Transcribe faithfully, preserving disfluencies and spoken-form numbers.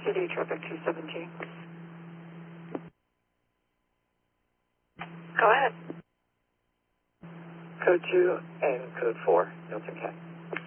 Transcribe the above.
City traffic two seven G. Go ahead. Code two and code four, Milton Cat.